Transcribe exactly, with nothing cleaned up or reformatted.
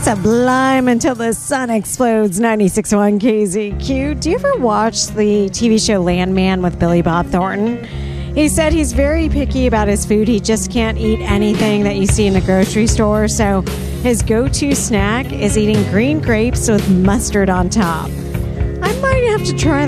Sublime Until the Sun Explodes, ninety-six point one K Z Q. Do you ever watch the T V show Landman with Billy Bob Thornton? He said he's very picky about his food. He just can't eat anything that you see in the grocery store. So his go-to snack is eating green grapes with mustard on top. I might have to try